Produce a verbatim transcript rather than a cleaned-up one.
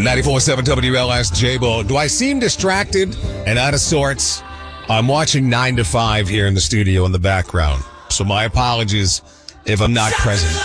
ninety-four point seven W L S, J-Bo. Do I seem distracted and out of sorts? I'm watching nine to five here in the studio in the background. So my apologies if I'm not present.